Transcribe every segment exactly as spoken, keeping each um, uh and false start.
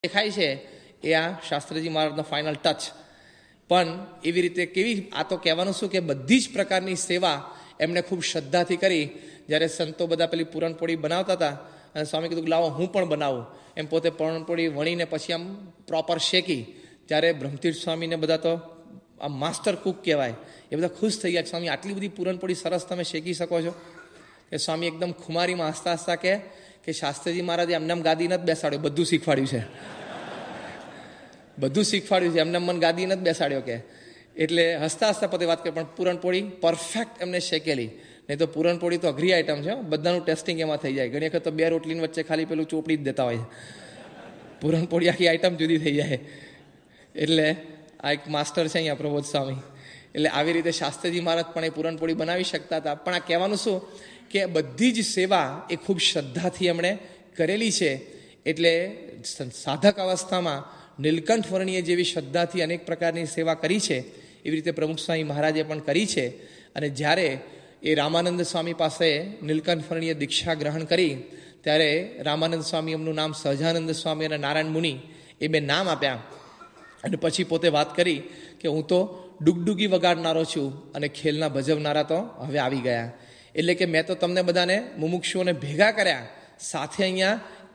દેખાય છે એ આ શાસ્ત્રીજી મહારાજનો ફાઇનલ ટચ. પણ એવી રીતે કેવી, આ તો કહેવાનું શું કે બધી જ પ્રકારની સેવા એમણે ખૂબ શ્રદ્ધાથી કરી. જ્યારે સંતો બધા પેલી પૂરણપોળી બનાવતા હતા અને સ્વામી કીધું લાવો હું પણ બનાવું, એમ પોતે પૂરણપોળી વણીને પછી આમ પ્રોપર શેકી, ત્યારે બ્રહ્મતીર્થ સ્વામીને બધા તો આમ માસ્ટર કુક કહેવાય, એ બધા ખુશ થઈ ગયા. સ્વામી આટલી બધી પૂરણપોળી સરસ તમે શેકી શકો છો. કે સ્વામી એકદમ ખુમારીમાં હસતા હસતા કહે કે શાસ્ત્રીજી મહારાજે એમને ગાદી નથી બેસાડ્યો, બધું શીખવાડ્યું છે, બધું શીખવાડ્યું છે, એમને મન ગાદી નથી બેસાડ્યો કે. એટલે હસતા હસતા પોતે વાત કરે, પણ પૂરણપોળી પરફેક્ટ એમને શેકેલી. નહીં તો પૂરણપોળી તો અઘરી આઈટમ છે, બધાનું ટેસ્ટિંગ એમાં થઈ જાય. ઘણી વખત તો બે રોટલીની વચ્ચે ખાલી પેલું ચોપડી જ દેતા હોય, પૂરણપોળી આખી આઈટમ જુદી થઈ જાય. એટલે આ એક માસ્ટર છે અહીંયા પ્રબોધ સ્વામી. એટલે આવી રીતે શાસ્ત્રીજી મહારાજ પણ એ પૂરણપોળી બનાવી શકતા હતા. પણ આ કહેવાનું શું કે બધી જ સેવા એ ખૂબ શ્રદ્ધાથી એમણે કરેલી છે. એટલે સાધક અવસ્થામાં નીલકંઠ વર્ણીએ જેવી શ્રદ્ધાથી અનેક પ્રકારની સેવા કરી છે, એવી રીતે પ્રમુખ સ્વામી મહારાજે પણ કરી છે. અને જ્યારે એ રામાનંદ સ્વામી પાસે નીલકંઠ વર્ણીએ દીક્ષા ગ્રહણ કરી, ત્યારે રામાનંદ સ્વામી એમનું નામ સહજાનંદ સ્વામી અને નારાયણ મુનિ એ બે નામ આપ્યા. અને પછી પોતે વાત કરી કે હું તો ડુગડુગી વગાડનારો છું અને ખેલના ભજવનારા તો હવે આવી ગયા. એટલે કે મેં તો તમને બધાને મુમુક્ષુઓને ભેગા કર્યા, સાથે અહીંયા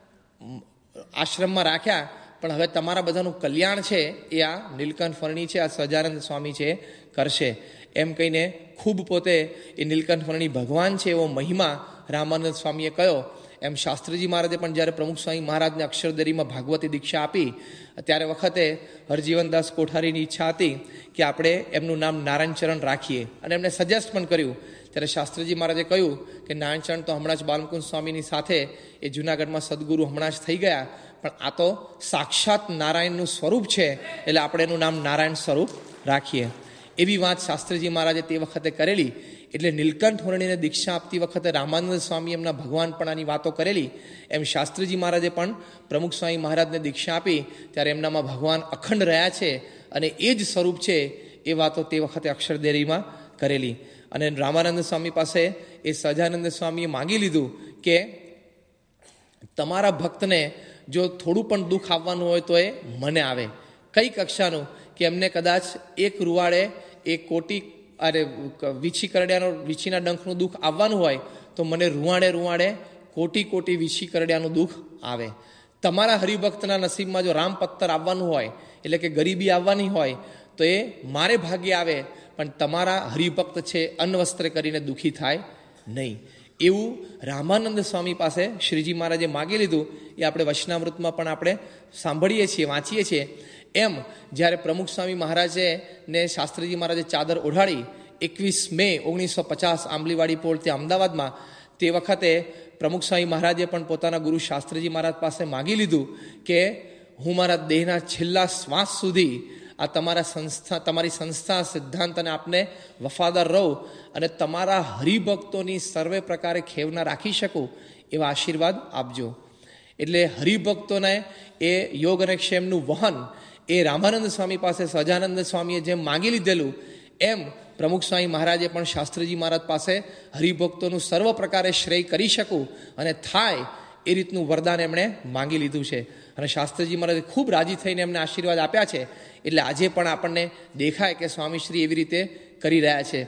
આશ્રમમાં રાખ્યા, પણ હવે તમારા બધાનું કલ્યાણ છે એ આ નીલકંઠ વર્ણી છે, આ સહજાનંદ સ્વામી છે કરશે. એમ કહીને ખૂબ પોતે એ નીલકંઠ વર્ણી ભગવાન છે એવો મહિમા રામાનંદ સ્વામીએ કહ્યો. એમ શાસ્ત્રીજી મહારાજે પણ જ્યારે પ્રમુખ સ્વામી મહારાજને અક્ષરદેરીમાં ભાગવતી દીક્ષા આપી, ત્યારે વખતે હરજીવનદાસ કોઠારીની ઈચ્છા હતી કે આપણે એમનું નામ નારાયણચરણ રાખીએ, અને એમને સજેસ્ટ પણ કર્યું. ત્યારે શાસ્ત્રીજી મહારાજે કહ્યું કે નારાયણચરણ તો હમણાં જ બાલમુકુંદ સ્વામીની સાથે એ જૂનાગઢમાં સદગુરુ હમણાં જ થઈ ગયા, પણ આ તો સાક્ષાત નારાયણનું સ્વરૂપ છે, એટલે આપણે એનું નામ નારાયણ સ્વરૂપ રાખીએ. એવી વાત શાસ્ત્રીજી મહારાજે તે વખતે કરેલી. એટલે નીલકંઠ વર્ણીને દીક્ષા આપતી વખતે રામાનંદ સ્વામી એમના ભગવાનપણાની વાતો કરેલી, એમ શાસ્ત્રીજી મહારાજે પણ પ્રમુખ સ્વામી મહારાજને દીક્ષા આપી ત્યારે એમનામાં ભગવાન અખંડ રહ્યા છે અને એ જ સ્વરૂપ છે એ વાતો તે વખતે અક્ષરદેરીમાં કરેલી. અને રામાનંદ સ્વામી પાસે એ સહજાનંદ સ્વામીએ માગી લીધું કે તમારા ભક્તને જો થોડું પણ દુઃખ આવવાનું હોય તો એ મને આવે. કઈ કક્ષાનું? કે એમને કદાચ એક રૂવાડે એક કોટી અરે વીછી કરડિયાનો વીછીના ડંખનું દુઃખ આવવાનું હોય તો મને રૂવાડે રૂવાડે કોટી કોટી વીછી કરડિયાનું દુઃખ આવે. તમારા હરિભક્તના નસીબમાં જો રામ પત્તર આવવાનું હોય, એટલે કે ગરીબી આવવાની હોય, તો એ મારે ભાગ્ય આવે, પણ તમારા હરિભક્ત છે અન્નવસ્ત્ર કરીને દુઃખી થાય નહીં. એવું રામાનંદ સ્વામી પાસે શ્રીજી મહારાજે માગી લીધું. એ આપણે વચનામૃતમાં પણ આપણે સાંભળીએ છીએ, વાંચીએ છીએ. એમ જ્યારે પ્રમુખ સ્વામી મહારાજે ને શાસ્ત્રીજી મહારાજે ચાદર ઓઢાડી એકવીસ મે ઓગણીસો પચાસ આંબલીવાડી પોળ ત્યાં અમદાવાદમાં, તે વખતે પ્રમુખ સ્વામી મહારાજે પણ પોતાના ગુરુ શાસ્ત્રીજી મહારાજ પાસે માગી લીધું કે હું મારા દેહના છેલ્લા શ્વાસ સુધી આ તમારા સંસ્થા તમારી સંસ્થા સિદ્ધાંત અને આપને વફાદાર રહું અને તમારા હરિભક્તોની સર્વે પ્રકારે ખેવના રાખી શકું એવા આશીર્વાદ આપજો. એટલે હરિભક્તોને એ યોગ અને ક્ષેમનું વહન એ રામાનંદ સ્વામી પાસે સહજાનંદ સ્વામીએ જેમ માગી લીધેલું, એમ પ્રમુખ સ્વામી મહારાજે પણ શાસ્ત્રીજી મહારાજ પાસે હરિભક્તોનું સર્વ પ્રકારે શ્રેય કરી શકું અને થાય એ રીતનું વરદાન એમણે માંગી લીધું છે. અને શાસ્ત્રીજી મહારાજે ખૂબ રાજી થઈને એમને આશીર્વાદ આપ્યા છે. એટલે આજે પણ આપણને દેખાય કે સ્વામીશ્રી એવી રીતે કરી રહ્યા છે.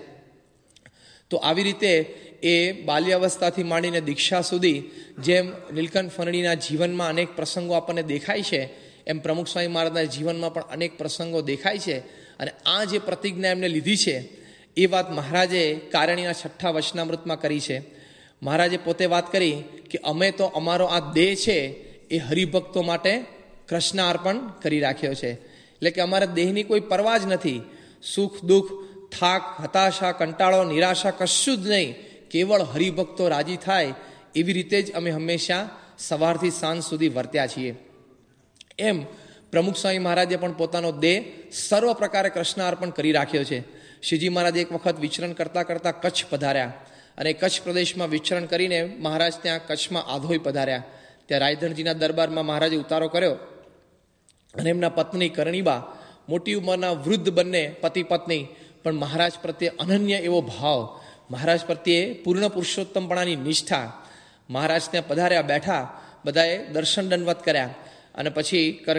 તો આવી રીતે એ બાલ્યાવસ્થાથી માંડીને દીક્ષા સુધી જેમ નીલકંઠ વર્ણીના જીવનમાં અનેક પ્રસંગો આપણને દેખાય છે, એમ પ્રમુખ સ્વામી મહારાજના જીવનમાં પણ અનેક પ્રસંગો દેખાય છે. અને આ જે પ્રતિજ્ઞા એમને લીધી છે એ વાત મહારાજે કારણીના છઠ્ઠા વચનામૃતમાં કરી છે. મહારાજે પોતે વાત કરી કે અમે તો અમારો આ દેહ છે એ હરિભક્તો માટે કૃષ્ણ અર્પણ કરી રાખ્યો છે. એટલે કે અમારા દેહની કોઈ પરવા જ નથી. સુખ દુઃખ, થાક, હતાશા, કંટાળો, નિરાશા કશું જ નહીં. કેવળ હરિભક્તો રાજી થાય એવી રીતે જ અમે હંમેશા સવારથી સાંજ સુધી વર્ત્યા છીએ. એમ પ્રમુખ સ્વામી મહારાજે પણ પોતાનો દેહ સર્વ પ્રકારે કૃષ્ણ અર્પણ કરી રાખ્યો છે. શ્રીજી મહારાજ એક વખત વિચરણ કરતાં કરતાં કચ્છ પધાર્યા અને કચ્છ પ્રદેશમાં વિચરણ કરીને મહારાજ ત્યાં કચ્છમાં આધોઈ પધાર્યા. ત્યાં રાયધણજીના દરબારમાં મહારાજે ઉતારો કર્યો અને એમના પત્ની કરણીબા મોટી ઉંમરના વૃદ્ધ બંને પતિ પત્ની, પણ મહારાજ પ્રત્યે અનન્ય એવો ભાવ, મહારાજ પ્રત્યે પૂર્ણ પુરુષોત્તમપણાની નિષ્ઠા. મહારાજ ત્યાં પધાર્યા, બેઠા, બધાએ દર્શન દંડવત કર્યા અને પછી